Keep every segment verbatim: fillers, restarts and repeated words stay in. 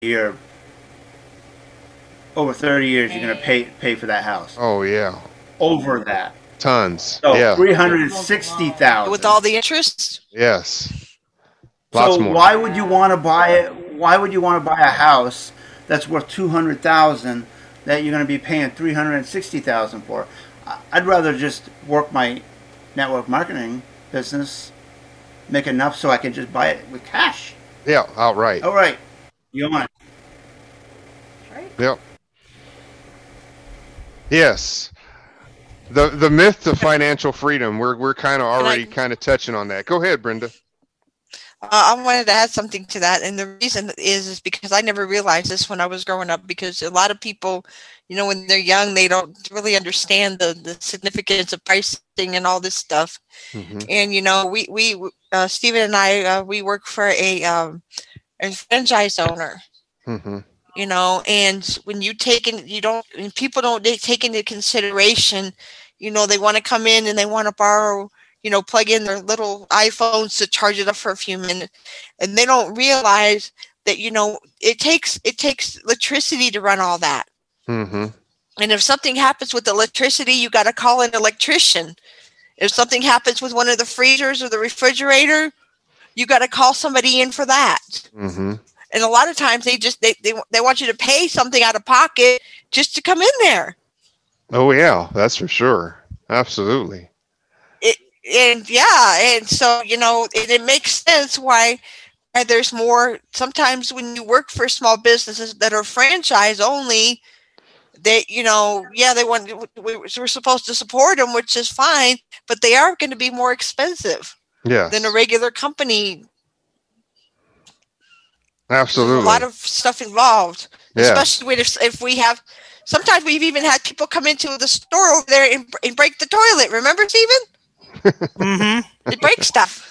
year, over thirty years, you're going to pay pay for that house. Oh yeah, over that. tons. So Yeah, three hundred sixty thousand with all the interest. yes, lots so more. why would you want to buy it? Why would you want to buy a house that's worth two hundred thousand that you're going to be paying three hundred sixty thousand for? I'd rather just work my network marketing business, make enough so I can just buy it with cash. Yeah, outright. All right, you want? Right. Yep. Yes. The the myth of financial freedom. We're we're kind of already kind of touching on that. Go ahead, Brenda. Uh, I wanted to add something to that, and the reason is is because I never realized this when I was growing up. Because a lot of people, you know, when they're young, they don't really understand the the significance of pricing and all this stuff. Mm-hmm. And you know, we we uh, Stephen and I uh, we work for a um, a franchise owner. Mm-hmm. You know, and when you take in, you don't, when people don't they take into consideration, you know, they want to come in and they want to borrow, you know, plug in their little iPhones to charge it up for a few minutes. And they don't realize that, you know, it takes, it takes electricity to run all that. Mm-hmm. And if something happens with electricity, you got to call an electrician. If something happens with one of the freezers or the refrigerator, you got to call somebody in for that. Mm-hmm. And a lot of times they just, they, they, they want you to pay something out of pocket just to come in there. Oh yeah, that's for sure. Absolutely. It, and yeah. And so, you know, it, it makes sense why, why there's more. Sometimes when you work for small businesses that are franchise only, they, you know, yeah, they want, we're supposed to support them, which is fine, but they are going to be more expensive yes. than a regular company. Absolutely. There's a lot of stuff involved, yeah. especially if, if we have, sometimes we've even had people come into the store over there and, and break the toilet. Remember, Stephen? Mm-hmm. They break stuff.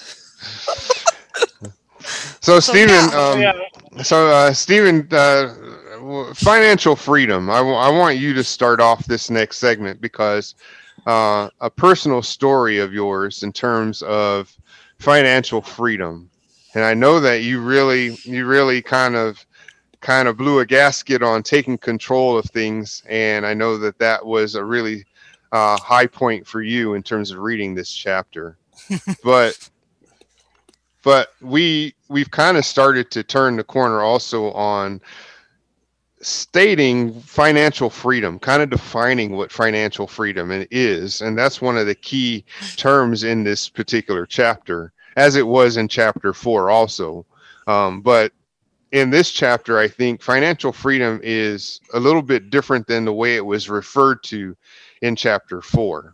so, so, Stephen, yeah. um, yeah. so, uh, Stephen, uh, financial freedom. I, w- I want you to start off this next segment because uh, a personal story of yours in terms of financial freedom. And I know that you really, you really kind of, kind of blew a gasket on taking control of things. And I know that that was a really uh, high point for you in terms of reading this chapter. but, but we, we've kind of started to turn the corner also on stating financial freedom, kind of defining what financial freedom is. And that's one of the key terms in this particular chapter, as it was in chapter four also. Um, but in this chapter, I think financial freedom is a little bit different than the way it was referred to in chapter four.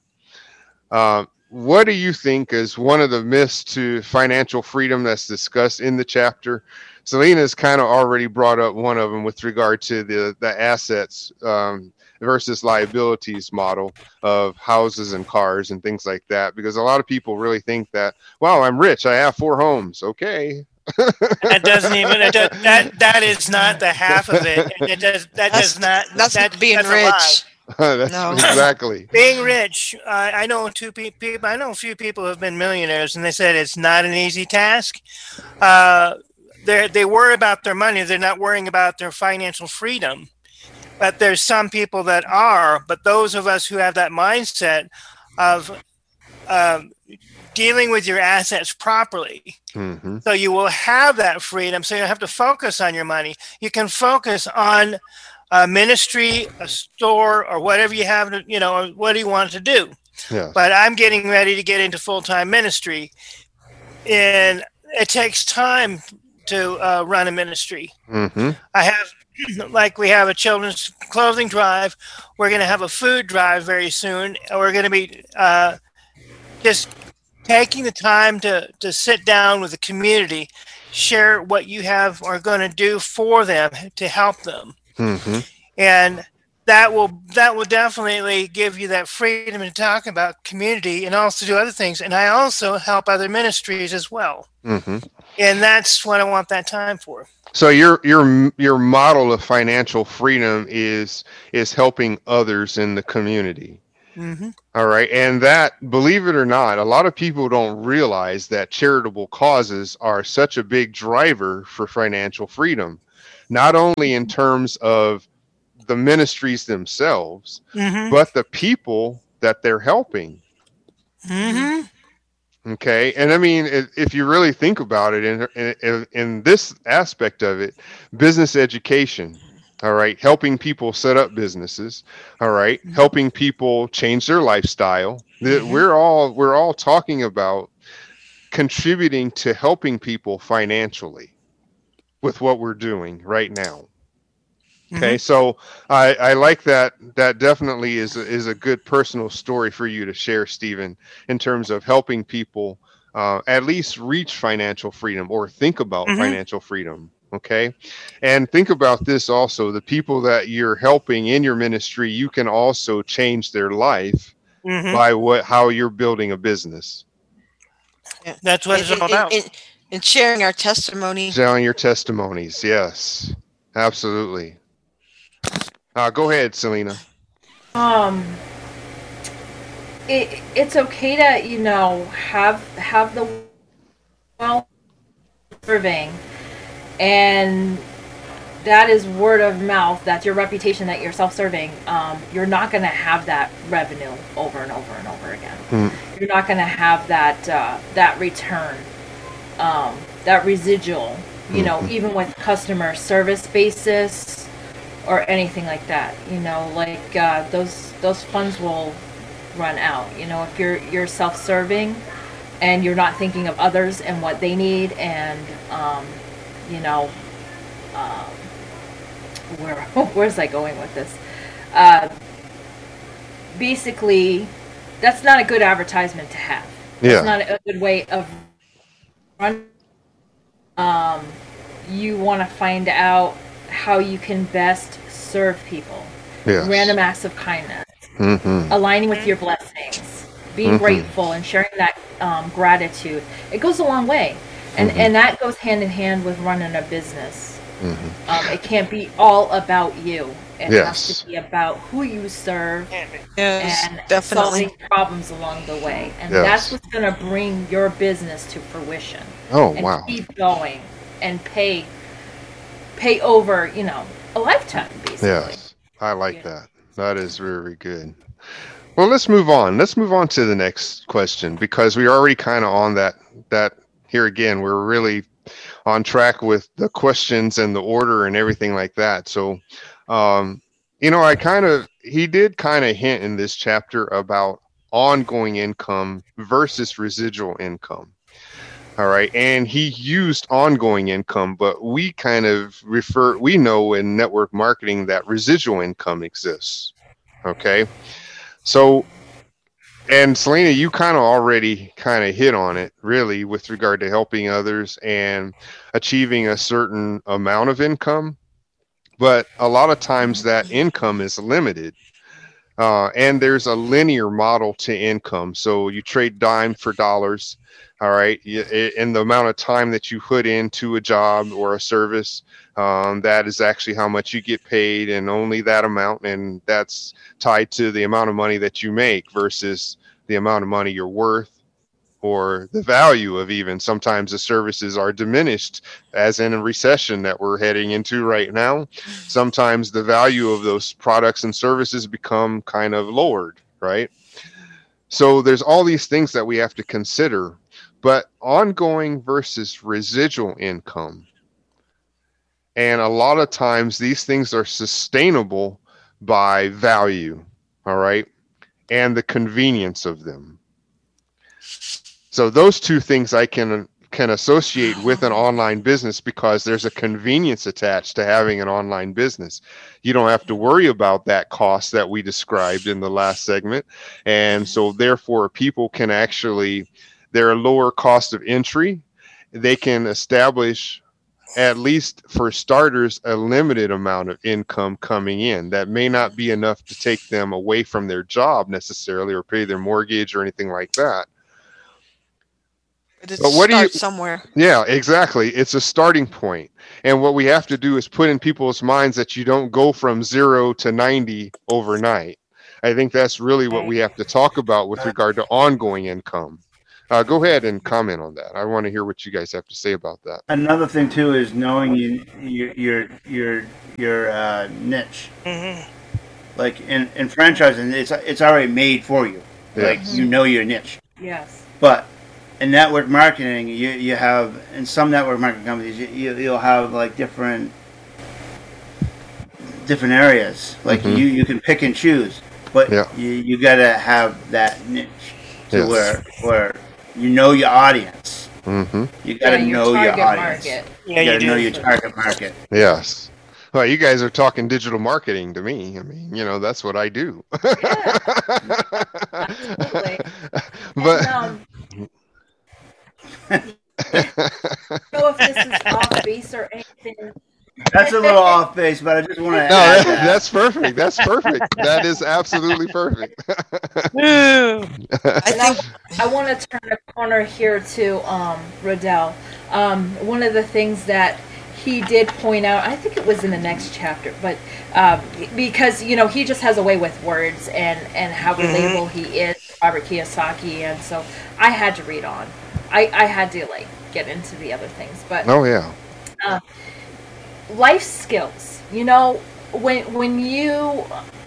Uh, what do you think is one of the myths to financial freedom that's discussed in the chapter? Selena's kind of already brought up one of them with regard to the, the assets um, versus liabilities model of houses and cars and things like that, because a lot of people really think that, wow, I'm rich, I have four homes. Okay. That doesn't even it does, that that is not the half of it. It does that that's, does not that's that being that's rich. that's no. Exactly. Being rich, uh, I know two people. I know a few people who have been millionaires, and they said it's not an easy task. Uh, they they worry about their money. They're not worrying about their financial freedom. But there's some people that are. But those of us who have that mindset of um, dealing with your assets properly, mm-hmm. so you will have that freedom. So you don't have to focus on your money. You can focus on a ministry, a store, or whatever you have to, you know, or what do you want to do? Yeah. But I'm getting ready to get into full-time ministry, and it takes time to uh, run a ministry. Mm-hmm. I have, like we have a children's clothing drive. We're going to have a food drive very soon. We're going to be uh, just taking the time to, to sit down with the community, share what you have are going to do for them to help them. Mm-hmm. And that will that will definitely give you that freedom to talk about community and also do other things. And I also help other ministries as well. Mm-hmm. And that's what I want that time for. So your your your model of financial freedom is is helping others in the community. Mm-hmm. All right. And that, believe it or not, a lot of people don't realize that charitable causes are such a big driver for financial freedom. not only in terms of the ministries themselves, Mm-hmm. but the people that they're helping. Mm-hmm. Okay. And I mean, if, if you really think about it in, in, in this aspect of it, business education, all right, helping people set up businesses, all right, Mm-hmm. helping people change their lifestyle. Mm-hmm. We're all, we're all talking about contributing to helping people financially with what we're doing right now. Okay, Mm-hmm. so I, I like that. That definitely is a, is a good personal story for you to share, Stephen, in terms of helping people uh, at least reach financial freedom or think about Mm-hmm. financial freedom. Okay, and think about this also: the people that you're helping in your ministry, you can also change their life Mm-hmm. by what how you're building a business, Yeah. That's what And, it's all and, about. and, and sharing our testimony. sharing your testimonies. Yes, absolutely. Uh, go ahead, Selena. Um, it it's okay to, you know, have have the well serving, and that is word of mouth. That's your reputation that you're self-serving. Um, you're not gonna have that revenue over and over and over again. Mm. You're not gonna have that uh, that return, um, that residual. You know, Mhm. even with customer service basis or anything like that, you know, like uh, those those funds will run out. You know, if you're you're self-serving and you're not thinking of others and what they need, and um, you know, um, where where's I going with this? Uh, basically, that's not a good advertisement to have. Yeah. It's not a good way of running. Um, you want to find out how you can best serve people. Yes. Random acts of kindness, Mm-hmm. aligning with your blessings, being Mhm. grateful, and sharing that um, gratitude. It goes a long way, and Mhm. and that goes hand in hand with running a business. Mm-hmm. Um, it can't be all about you. It Yes. has to be about who you serve Yes, and definitely. solving problems along the way, and Yes. that's what's going to bring your business to fruition. Oh, And wow. keep going and pay pay over, you know, a lifetime, basically. Yes, I like Yeah. that. That is very good. Well, let's move on. Let's move on to the next question, because we're already kind of on that. That here again, we're really on track with the questions and the order and everything like that. So, um, you know, I kind of he did kind of hint in this chapter about ongoing income versus residual income. All right. And he used ongoing income, but we kind of refer, we know in network marketing that residual income exists. Okay. So, and Selena, you kind of already kind of hit on it really with regard to helping others and achieving a certain amount of income. But a lot of times that income is limited. Uh, and there's a linear model to income. So you trade dime for dollars. All right. And the amount of time that you put into a job or a service, um, that is actually how much you get paid, and only that amount. And that's tied to the amount of money that you make versus the amount of money you're worth, or the value of even. Sometimes the services are diminished, as in a recession that we're heading into right now. Sometimes the value of those products and services become kind of lowered, right? So there's all these things that we have to consider. But ongoing versus residual income. And a lot of times these things are sustainable by value, all right, and the convenience of them. So those two things I can can associate with an online business, because there's a convenience attached to having an online business. You don't have to worry about that cost that we described in the last segment. And so therefore people can actually, they're a lower cost of entry. They can establish, at least for starters, a limited amount of income coming in that may not be enough to take them away from their job necessarily, or pay their mortgage or anything like that. But But what do you- somewhere? Yeah, exactly. It's a starting point. And what we have to do is put in people's minds that you don't go from zero to ninety overnight. I think that's really what we have to talk about with regard to ongoing income. Uh, go ahead and comment on that. I want to hear what you guys have to say about that. Another thing too is knowing you, your your your your uh, niche. Mm-hmm. Like in, in franchising, it's it's already made for you. Like Yes. you know your niche. Yes. But in network marketing, you you have in some network marketing companies, you, you you'll have like different different areas. Like Mhm. you, you can pick and choose, but Yeah. you you gotta have that niche to Yes. where where you know your audience. Mm-hmm. You gotta Yeah, your know your target audience. market. Yeah, You you gotta do. know your target market. Yes. Well, you guys are talking digital marketing to me. I mean, you know, that's what I do. Yeah, absolutely. But And, um, I don't know if this is off base or anything. That's a little off base, but I just want to no, add that, that. that's perfect. That's perfect. That is absolutely perfect. I And I, think I want to turn a corner here to um, Rodell. Um, one of the things that he did point out, I think it was in the next chapter, but um, because you know he just has a way with words and and how relatable he is, Robert Kiyosaki, and so I had to read on. I I had to like get into the other things, but Oh yeah. uh, life skills. You know, when when you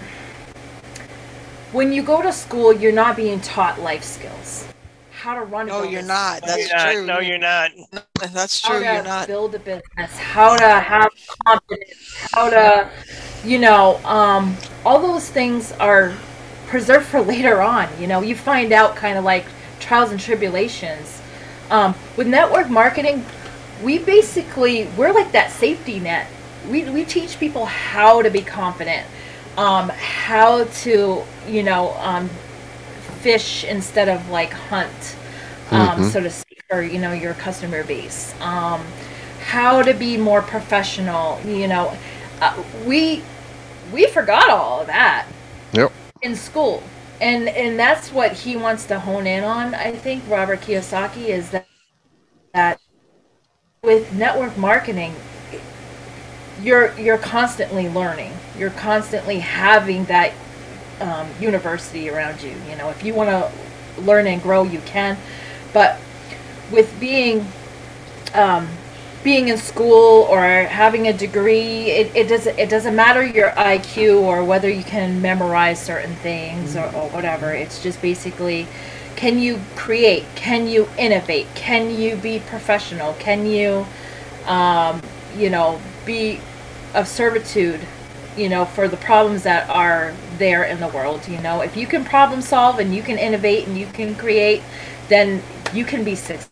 when you go to school, you're not being taught life skills. How to run a no, business, you're not. No, That's you're not. true. No, you're not. That's how true. You're to not. build a business, how to have confidence, how to, you know, um, all those things are preserved for later on. You know, you find out kind of like trials and tribulations. Um, with network marketing, we basically, we're like that safety net. We, we teach people how to be confident, um, how to, you know, um, fish instead of like hunt, um, Mhm. so to speak, for, you know, your customer base. Um, how to be more professional, you know. Uh, we, we forgot all of that Yep. in school. And and that's what he wants to hone in on, I think, Robert Kiyosaki, is that, that with network marketing, you're you're constantly learning. You're constantly having that um, university around you. You know, if you want to learn and grow, you can. But with being um, being in school or having a degree, it, it doesn't it doesn't matter your I Q or whether you can memorize certain things or, or whatever. It's just basically, can you create? Can you innovate? Can you be professional? Can you, um, you know, be of servitude, you know, for the problems that are there in the world? You know, if you can problem solve and you can innovate and you can create, then you can be successful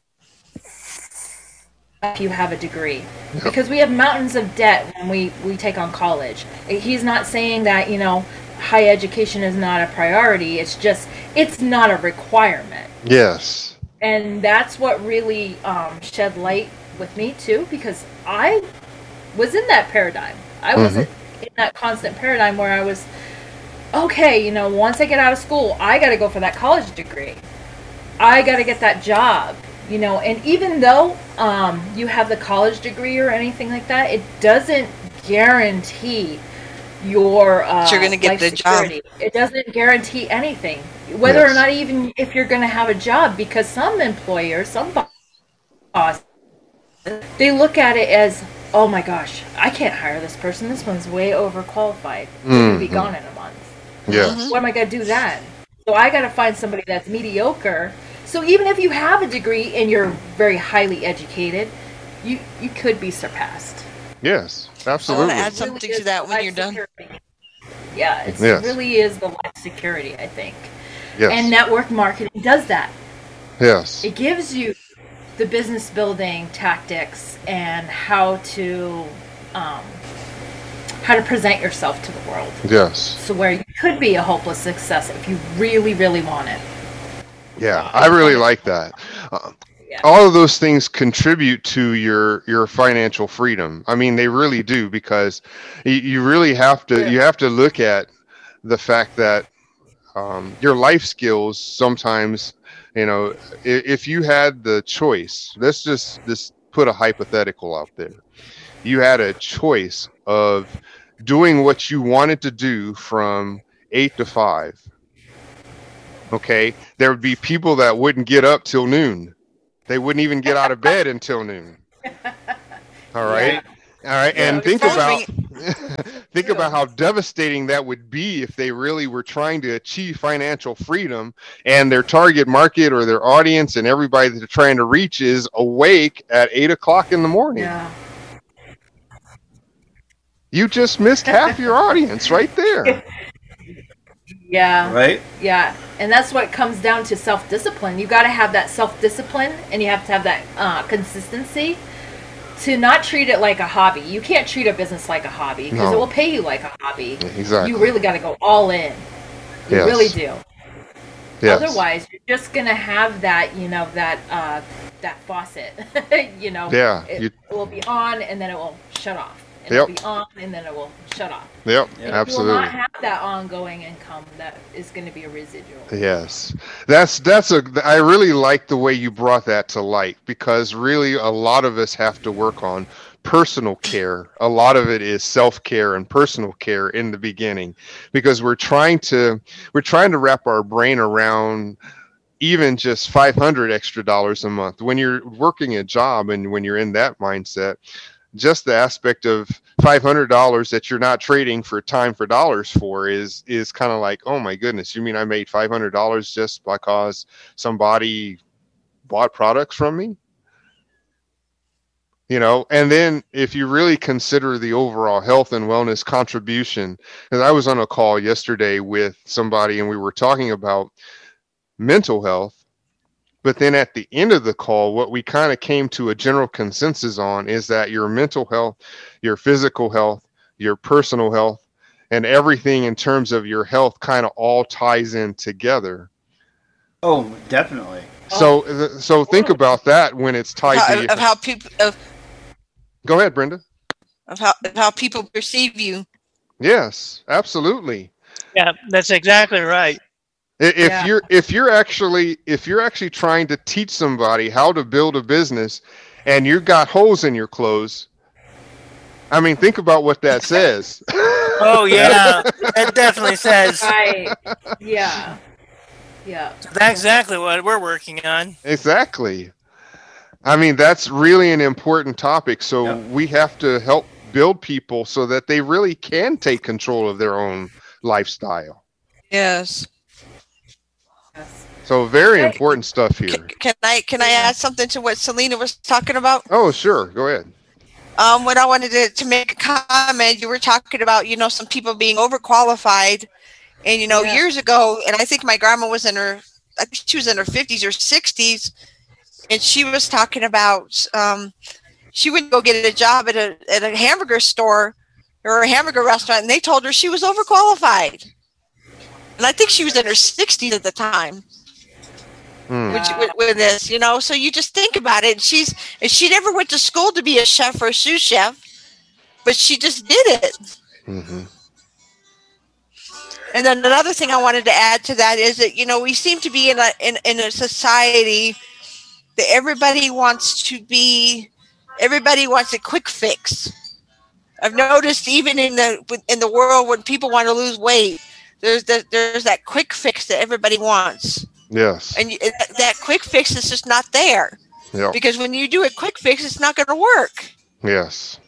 if you have a degree. Because we have mountains of debt when we, we take on college. He's not saying that, you know, high education is not a priority. It's just, it's not a requirement. Yes. And that's what really um, shed light with me too, because I was in that paradigm. I was Mhm. in that constant paradigm where I was, okay, you know, once I get out of school, I got to go for that college degree. I got to get that job, you know. And even though um, you have the college degree or anything like that, it doesn't guarantee your uh, You're gonna get life the job. security. It doesn't guarantee anything, whether Yes. or not even if you're going to have a job, because some employers, some bosses, they look at it as, oh my gosh, I can't hire this person. This one's way overqualified. They're going to be Mhm. gone in a month. Yes. What am I going to do then? So I got to find somebody that's mediocre. So even if you have a degree and you're very highly educated, you you could be surpassed. Yes. I Absolutely. want to add It something really to is that the when life you're done. security. Yeah, it's, Yes. it really is the life security, I think. Yes. And network marketing does that. Yes. It gives you the business building tactics and how to um, how to present yourself to the world. Yes. So where you could be a hopeless success if you really, really want it. Yeah, I really like that. Uh, Yeah. all of those things contribute to your your financial freedom. I mean, they really do, because you, you really have to Yeah. you have to look at the fact that um, your life skills sometimes, you know, if, if you had the choice, let's just just put a hypothetical out there. You had a choice of doing what you wanted to do from eight to five, Okay. There would be people that wouldn't get up till noon. They wouldn't even get out of bed until noon. All right. Yeah. All right. Yeah, And it's think phone about ring- think True. about how devastating that would be if they really were trying to achieve financial freedom and their target market or their audience and everybody that they're trying to reach is awake at eight o'clock in the morning. Yeah. You just missed half your audience right there. Yeah. Right? Yeah, and that's what comes down to self-discipline. You got to have that self-discipline, and you have to have that uh, consistency to not treat it like a hobby. You can't treat a business like a hobby because No. it will pay you like a hobby. Exactly. You really got to go all in. You Yes. really do. Yes. Otherwise, you're just gonna have that, you know, that uh, that faucet. you know, Yeah, it, you- it will be on and then it will shut off. And Yep. it'll be on and then it will shut off. Yep. Yeah. You will Absolutely. not have that ongoing income that is going to be a residual. Yes, that's that's a. I really like the way you brought that to light because really a lot of us have to work on personal care. A lot of it is self-care and personal care in the beginning because we're trying to we're trying to wrap our brain around even just five hundred extra dollars a month when you're working a job and when you're in that mindset. Just the aspect of five hundred dollars that you're not trading for time for dollars for is is kind of like, oh my goodness, you mean I made five hundred dollars just because somebody bought products from me? You know, and then if you really consider the overall health and wellness contribution, because I was on a call yesterday with somebody and we were talking about mental health. But then at the end of the call, what we kind of came to a general consensus on is that your mental health, your physical health, your personal health, and everything in terms of your health kind of all ties in together. Oh, definitely. So, th- so think about that when it's tied how, to your, of how people of, Go ahead, Brenda. of how of how people perceive you. Yes, absolutely. Yeah, that's exactly right. I- If Yeah. you're if you're actually if you're actually trying to teach somebody how to build a business and you've got holes in your clothes, I mean, think about what that says. Oh yeah, that definitely says Right. Yeah. Yeah. that's exactly what we're working on. Exactly. I mean, that's really an important topic. So Yep. we have to help build people so that they really can take control of their own lifestyle. Yes. Yes. So very Right. important stuff here. Can, can I can I Yeah. add something to what Selena was talking about? Oh, sure. Go ahead. Um, when I wanted to, to make a comment, you were talking about, you know, some people being overqualified. And, you know, Yeah. years ago, and I think my grandma was in her, I think she was in her fifties or sixties, and she was talking about, um, she would go get a job at a, at a hamburger store or a hamburger restaurant, and they told her she was overqualified. And I think she was in her sixties at the time. Hmm. With, with, with this, you know, so you just think about it. She's and she never went to school to be a chef or a sous chef, but she just did it. Mm-hmm. And then another thing I wanted to add to that is that, you know, we seem to be in a in, in a society that everybody wants to be, everybody wants a quick fix. I've noticed even in the in the world when people want to lose weight, there's the, there's that quick fix that everybody wants. Yes. And you, that quick fix is just not there. Yep. Because when you do a quick fix, it's not going to work. Yes.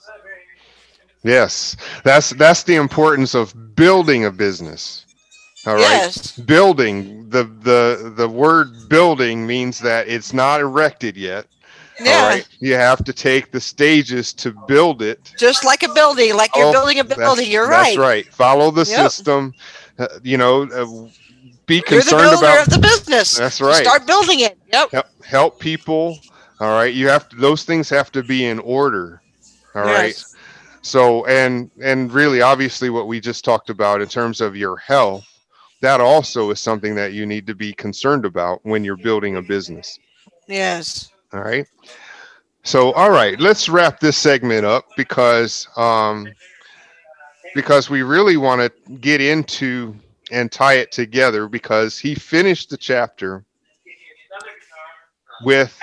Yes. That's that's the importance of building a business. All right. Yes. Building. The the the word building means that it's not erected yet. Yeah. All right. You have to take the stages to build it. Just like a building, like you're Oh, building a That's- building. You're That's right. right. Follow the Yep. system. Uh, you know, uh, be You're the concerned builder about of the business. That's You right. Start building it. Yep. help, help people. All right. You have to, those things have to be in order. All right. Yes. So, and, and really, obviously what we just talked about in terms of your health, that also is something that you need to be concerned about when you're building a business. Yes. All right. So, all right, let's wrap this segment up because, um, because we really want to get into and tie it together because he finished the chapter with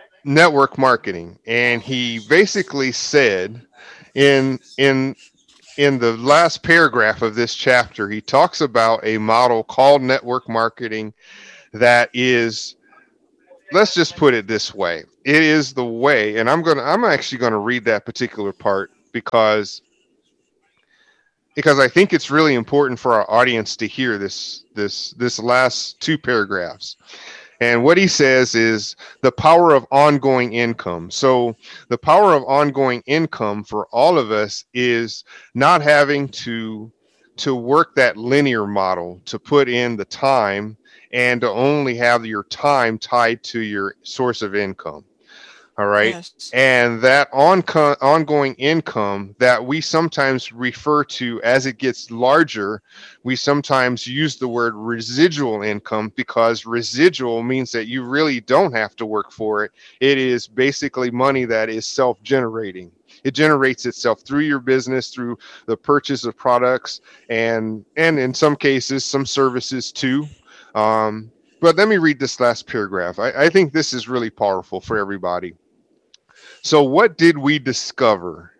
network marketing, and he basically said in in in the last paragraph of this chapter, he talks about a model called network marketing that is, let's just put it this way. It is the way, and I'm going to, I'm actually going to read that particular part because, because I think it's really important for our audience to hear this, this, this last two paragraphs. And what he says is the power of ongoing income. So the power of ongoing income for all of us is not having to, to work that linear model, to put in the time and to only have your time tied to your source of income. All right. Yes. And that on ongoing income that we sometimes refer to as it gets larger, we sometimes use the word residual income because residual means that you really don't have to work for it. It is basically money that is self-generating. It generates itself through your business, through the purchase of products, and and in some cases, some services too. Um, but let me read this last paragraph. I, I think this is really powerful for everybody. So what did we discover?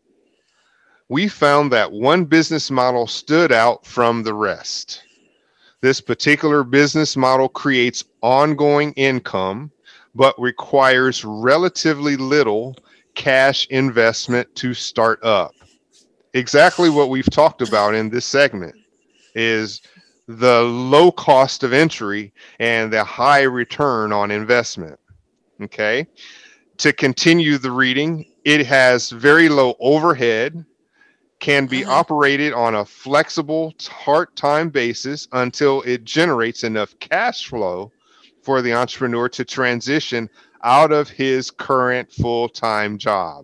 We found that one business model stood out from the rest. This particular business model creates ongoing income, but requires relatively little cash investment to start up. Exactly what we've talked about in this segment is the low cost of entry and the high return on investment. Okay. To continue the reading, it has very low overhead, can be Mhm. operated on a flexible part-time basis until it generates enough cash flow for the entrepreneur to transition out of his current full-time job.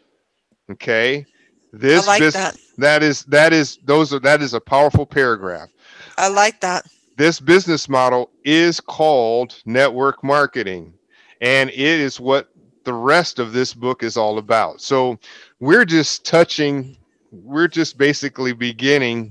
Okay. This I like bus- that. that is that is those are that is a powerful paragraph. I like that. This business model is called network marketing, and it is what the rest of this book is all about. So we're just touching, we're just basically beginning.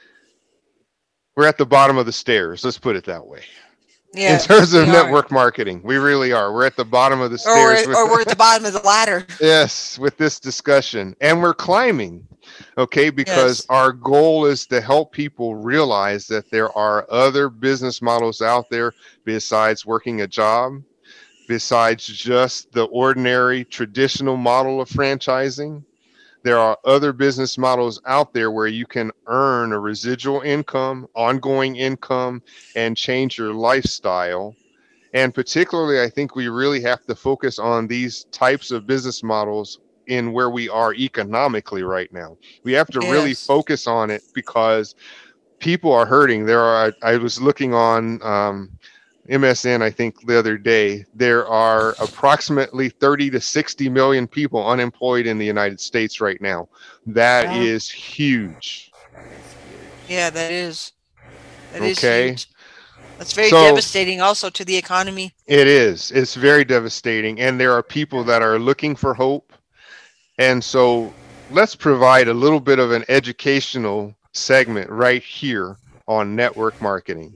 We're at the bottom of the stairs. Let's put it that way. Yeah. In terms of we are. network marketing, we really are. We're at the bottom of the Or, stairs. with- or we're at the bottom of the ladder. Yes, with this discussion, and we're climbing. Okay, because Yes. our goal is to help people realize that there are other business models out there besides working a job, besides just the ordinary traditional model of franchising. There are other business models out there where you can earn a residual income, ongoing income, and change your lifestyle. And particularly, I think we really have to focus on these types of business models in where we are economically right now. We have to really Yes. focus on it because people are hurting. There are, I was looking on um, M S N, I think the other day, there are approximately thirty to sixty million people unemployed in the United States right now. That Yeah. is huge. Yeah, that is. That is Okay. huge. That's very So- devastating also to the economy. It is. It's very devastating. And there are people that are looking for hope. And so let's provide a little bit of an educational segment right here on network marketing.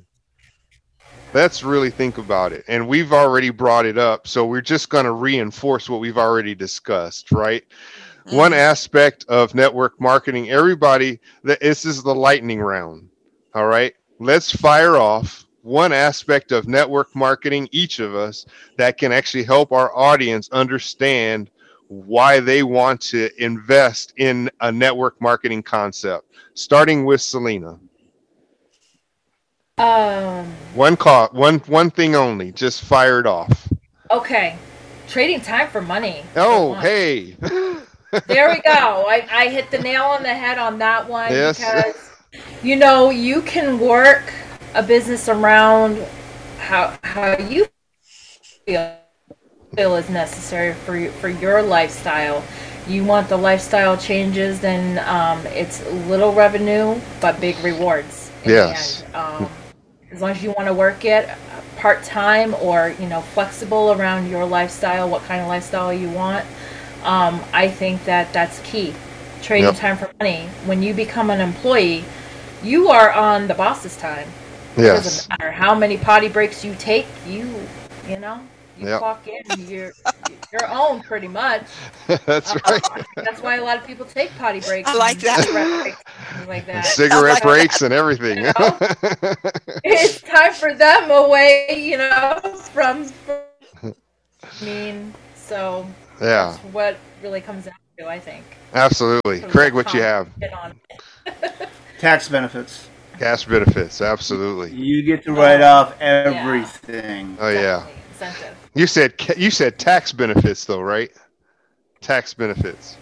Let's really think about it. And we've already brought it up. So we're just going to reinforce what we've already discussed, right? Mhm. One aspect of network marketing, everybody, this is the lightning round. All right. Let's fire off one aspect of network marketing, each of us, that can actually help our audience understand why they want to invest in a network marketing concept. Starting with Selena. Um, One call, one one thing only. Just fire it off. okay. Trading time for money. for Oh, one. hey. There we go. I, I hit the nail on the head on that one Yes. because, you know, you can work a business around how how you feel, feel is necessary for you, for your lifestyle. You want the lifestyle changes, then um, it's little revenue but big rewards. in the Yes. end. Um, as long as you want to work it part time or you know flexible around your lifestyle, what kind of lifestyle you want. Um, I think that that's key. Trading Yep. time for money. When you become an employee, you are on the boss's time. It Yes. doesn't matter how many potty breaks you take. You, you know, you Yep. clock in. You're your own, pretty much. That's Uh, right. That's why a lot of people take potty breaks. I like and that. cigarette breaks and things like that. Cigarette like breaks and everything. You know? It's time for them away, you know, from. from I mean, so Yeah, that's what really comes down to, I think. absolutely. From Craig, the what you have? comment on it. Tax benefits. Cash benefits, absolutely. You get to write off everything. Oh yeah. Definitely. Incentive. You said ca- you said tax benefits though, right? Tax benefits.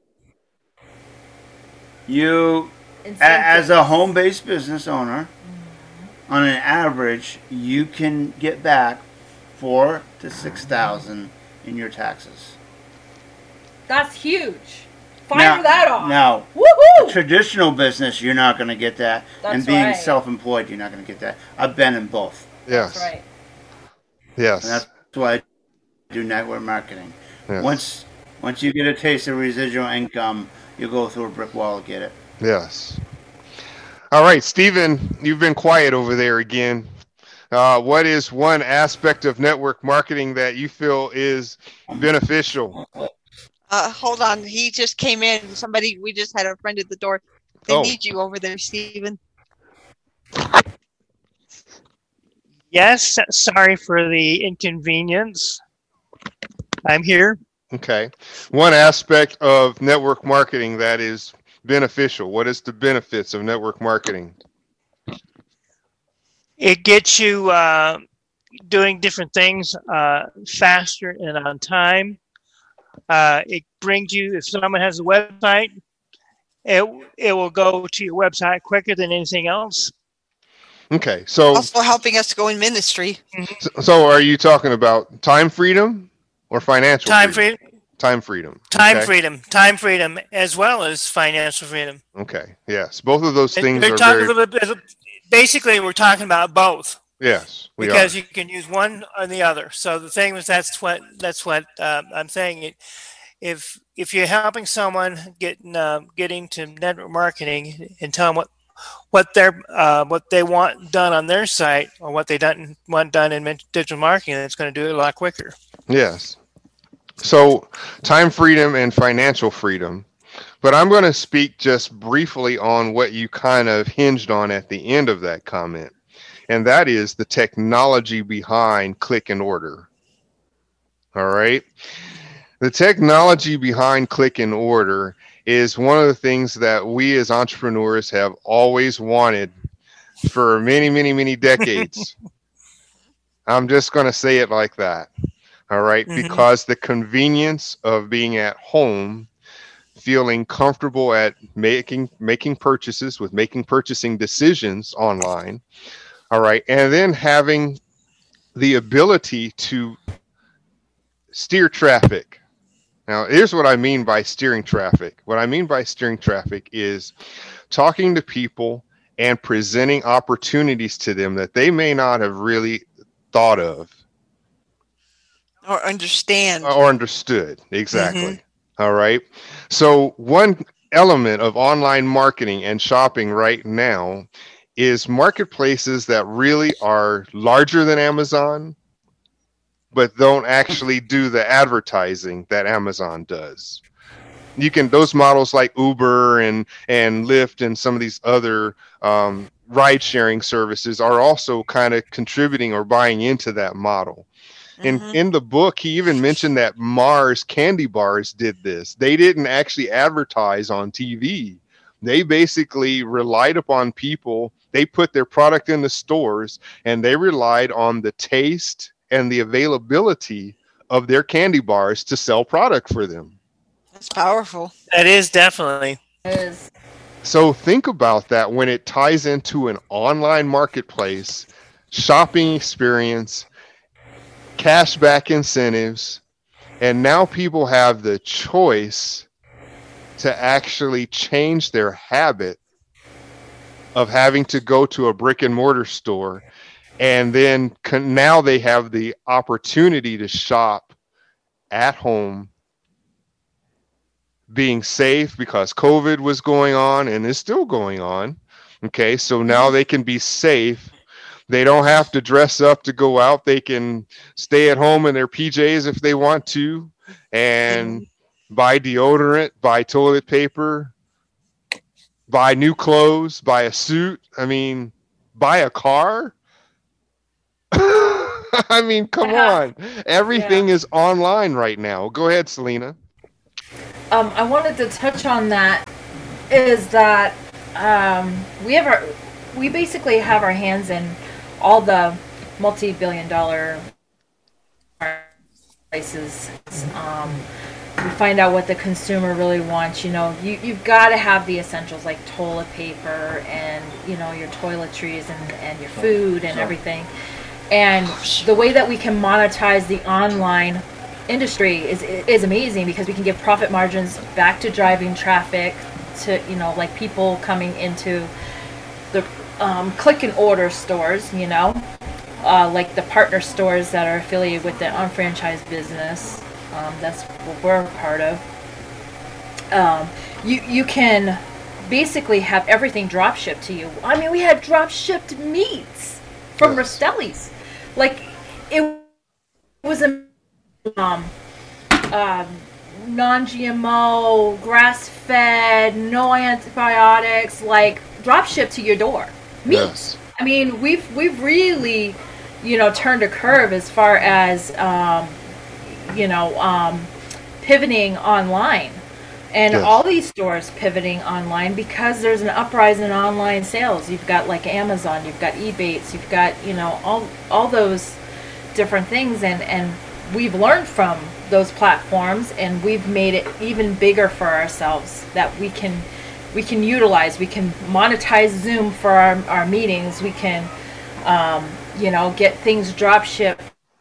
You, a- Incentive. as a home-based business owner, on an average, you can get back four to six thousand in your taxes. That's huge. Fire Now- that off. Now, Woohoo! traditional business, you're not going to get that, and That's being right. self-employed, you're not going to get that. I've been in both, Yes. That's right. Yes. and that's why I do network marketing. yes. Once, once you get a taste of residual income, you go through a brick wall to get it. Yes. All right, Stephen, you've been quiet over there again. Uh, what is one aspect of network marketing that you feel is beneficial? Uh, hold on. He just came in. Somebody, we just had a friend at the door. They Oh. need you over there, Stephen. Yes, sorry for the inconvenience. I'm here. Okay. One aspect of network marketing that is beneficial. What is the benefits of network marketing? It gets you uh, doing different things uh, faster and on time. Uh, it brings you, if someone has a website, it, it will go to your website quicker than anything else. Okay. So, Also helping us go in ministry. so are you talking about time freedom or financial Time freedom? freedom, Time freedom. time Okay. freedom, time freedom, as well as financial freedom. Okay. Yes. Both of those And things they're are talking very, a little bit, basically, we're talking about both. yes, we Because are. you can use one or the other. So the thing is, that's what that's what uh, I'm saying. It if if you're helping someone get uh, get into network marketing and tell them what what they're uh, what they want done on their site or what they done want done in men- digital marketing, it's going to do it a lot quicker. Yes. So, time freedom and financial freedom. But I'm going to speak just briefly on what you kind of hinged on at the end of that comment, and that is the technology behind click and order. All right. The technology behind click and order is one of the things that we as entrepreneurs have always wanted for many, many, many decades. I'm just going to say it like that. All right, Mhm. because the convenience of being at home, feeling comfortable at making making purchases with making purchasing decisions online. All right, and then having the ability to steer traffic. Now, here's what I mean by steering traffic. What I mean by steering traffic is talking to people and presenting opportunities to them that they may not have really thought of Or understand. or understood. Exactly. Mhm. All right. So one element of online marketing and shopping right now is marketplaces that really are larger than Amazon, but don't actually do the advertising that Amazon does. You can, those models like Uber and, and Lyft and some of these other um, ride sharing services are also kind of contributing or buying into that model. In Mhm. in the book, he even mentioned that Mars candy bars did this. They didn't actually advertise on T V. They basically relied upon people. They put their product in the stores and they relied on the taste and the availability of their candy bars to sell product for them. That's powerful. That is definitely. Is So think about that when it ties into an online marketplace, shopping experience, cashback incentives, and now people have the choice to actually change their habit of having to go to a brick and mortar store, and then con- now they have the opportunity to shop at home, being safe because COVID was going on and is still going on. Okay, so now they can be safe. They don't have to dress up to go out. They can stay at home in their P Js if they want to. and buy deodorant, buy toilet paper, buy new clothes, buy a suit. I mean, buy a car. I mean, come Yeah. on. Everything is online right now. Go ahead, Selena. Um, I wanted to touch on that. Is that um, we have our we basically have our hands in all the multi-billion dollar prices. Um, we find out what the consumer really wants. You know, you, you've got to have the essentials like toilet paper and, you know, your toiletries and, and your food and everything. And the way that we can monetize the online industry is is amazing because we can give profit margins back to driving traffic to, you know, like people coming into the um, click and order stores, you know, uh, like the partner stores that are affiliated with the unfranchised business. Um, that's what we're a part of. Um, you you can basically have everything drop shipped to you. I mean, we had drop shipped meats from Yes. Rastelli's. Like, it was a um, um, non-G M O, grass-fed, no antibiotics, like drop shipped to your door. Meat. Yes. I mean, we've we've really, you know, turned a curve as far as um, you know, um, pivoting online. And Yes. all these stores pivoting online because there's an uprise in online sales. You've got like Amazon, you've got Ebates, you've got, you know, all all those different things, and and we've learned from those platforms, and we've made it even bigger for ourselves that we can we can utilize. We can monetize Zoom for our, our meetings. We can um, you know, get things drop shipped.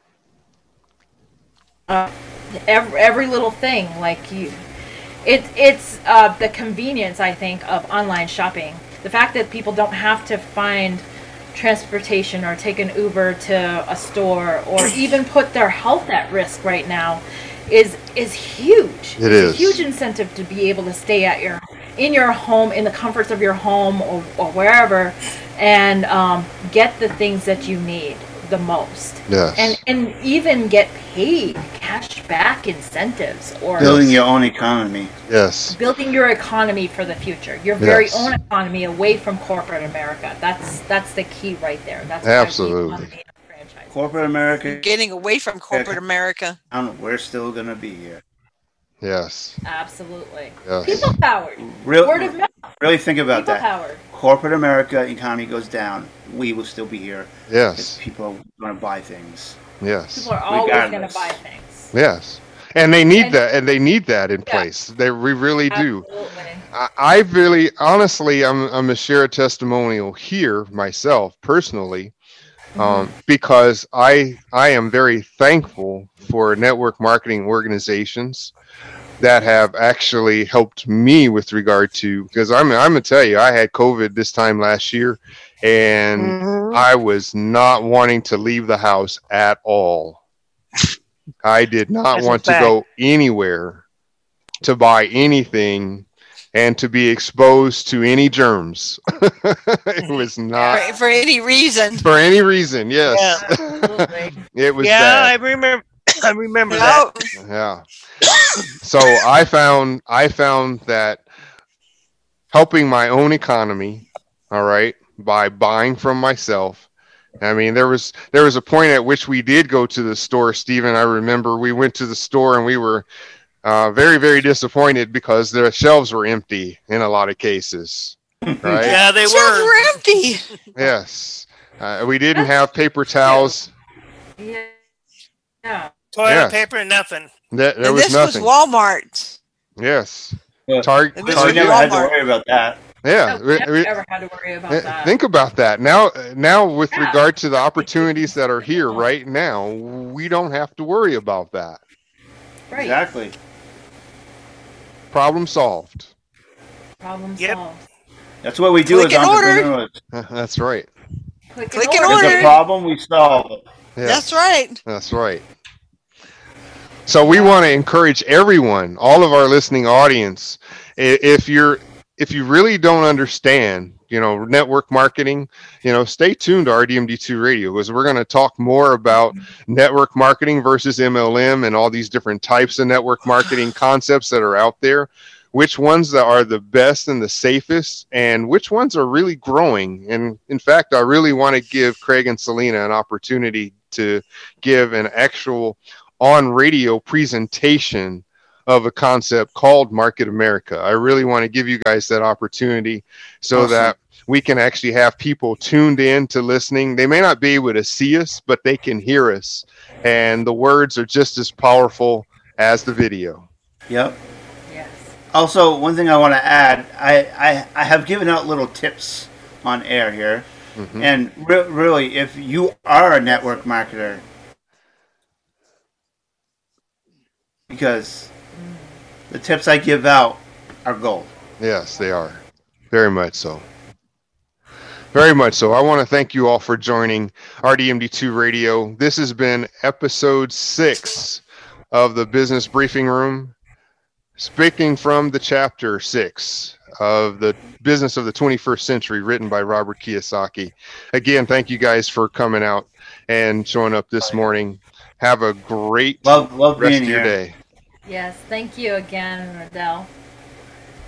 Uh, every, every little thing, like you. It, it's uh, the convenience, I think, of online shopping. The fact that people don't have to find transportation or take an Uber to a store or even put their health at risk right now is is huge. It it's is. a huge incentive to be able to stay at your in your home, in the comforts of your home or, or wherever, and um, get the things that you need the most. Yes. And and even get paid cash back incentives or Building your own economy. Yes. building your economy for the future, your very Yes. own economy away from corporate America. That's that's the key right there. That's Absolutely. why we want to be a franchise. Corporate America, Getting away from corporate America. down, we're still going to be here. Yes. Absolutely. Yes. People powered. Real, Word of mouth. really think about People that. powered. Corporate America economy goes down, we will still be here because Yes. people are going to buy things. Yes. People are always going to Regardless. buy things. Yes. And they need And- that, and they need that in Yeah. place. They we really do. Absolutely. I, I really, honestly, I'm I'm a share a testimonial here myself personally, um, because I I am very thankful for network marketing organizations that have actually helped me with regard to, because I'm I'm gonna tell you, I had COVID this time last year, and Mhm. I was not wanting to leave the house at all. I did not That's a want to fact. go anywhere to buy anything and to be exposed to any germs. It was not For, for any reason. for any reason. Yes, Absolutely. it was Yeah, I bad. remember. I remember that. No, Yeah. So I found I found that helping my own economy, all right, by buying from myself. I mean, there was there was a point at which we did go to the store, Stephen. I remember we went to the store and we were uh, very, very disappointed because the shelves were empty in a lot of cases. Right? Yeah, they shelves were. were empty. Yes. Uh, we didn't have paper towels. Yeah. Yeah. Toilet Yes. paper, nothing. There, there And was this nothing. was Walmart. Yes. Well, Target. And we this was never Target. had to Walmart. worry about that. Yeah. No, we- never we- ever had to worry about Uh, that. Think about that. Now, now with Yeah. regard to the opportunities that are here right now, we don't have to worry about that. right. Exactly. Problem solved. Problem Yep. solved. That's what we do Click as and order. entrepreneurs. That's right. Click, Click and and order. There's a order. problem, we solve it. Yeah, That's right. that's right. So we want to encourage everyone, all of our listening audience, i- if you're if you really don't understand, you know, network marketing, you know, stay tuned to R D M D two Radio, because we're going to talk more about network marketing versus M L M and all these different types of network marketing concepts that are out there, which ones that are the best and the safest, and which ones are really growing. And in fact, I really want to give Craig and Selena an opportunity to give an actual on radio presentation of a concept called Market America. I really want to give you guys that opportunity so Awesome. that we can actually have people tuned in to listening. They may not be able to see us, but they can hear us. And the words are just as powerful as the video. Yep. Yes. Also, one thing I want to add, I, I, I have given out little tips on air here. Mhm. And re- really, if you are a network marketer, because the tips I give out are gold. Yes, they are. Very much so. Very much so. I want to thank you all for joining R D M D two Radio. This has been episode six of the Business Briefing Room, speaking from the chapter six of the Business of the twenty-first Century, written by Robert Kiyosaki. Again, thank you guys for coming out and showing up this morning. Have a great Love, love rest being of your here. day. Yes. Thank you again, Adele.